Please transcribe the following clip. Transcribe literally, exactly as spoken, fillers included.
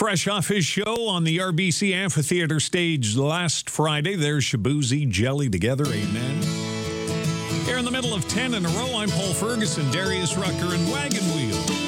Fresh off his show on the R B C Amphitheater stage last Friday, there's Shaboozey, Jelly Together, Amen. Here in the middle of ten in a row, I'm Paul Ferguson, Darius Rucker, and Wagon Wheel.